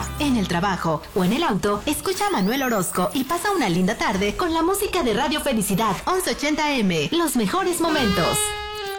casa, en el trabajo o en el auto, escucha a Manuel Orozco y pasa una linda tarde con la música de Radio Felicidad 1180M. Los mejores momentos.